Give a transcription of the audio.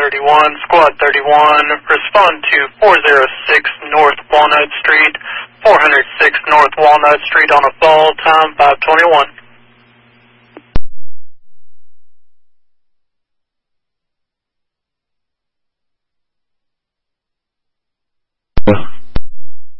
31, Squad 31, respond to 406 North Walnut Street, 406 North Walnut Street on a fall, time 5:21.